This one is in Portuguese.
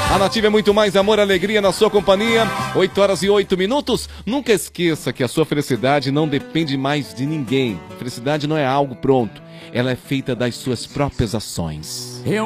A Nativa é muito mais amor e alegria na sua companhia. 8h08. Nunca esqueça que a sua felicidade não depende mais de ninguém. Felicidade não é algo pronto. Ela é feita das suas próprias ações.